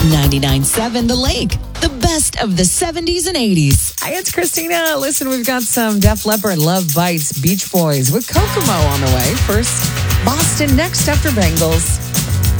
99.7 The Lake, the best of the 70s and 80s. Hi, it's Christina. Listen, we've got some Def Leppard, Love Bites, Beach Boys with Kokomo on the way. First, Boston next after Bengals.